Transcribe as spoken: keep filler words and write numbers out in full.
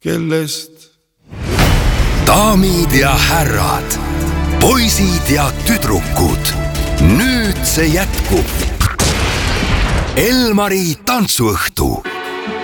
kellest. Daamid ja härrad, poisid ja tüdrukud, nüüd see jätkub. Elmari tantsuõhtu.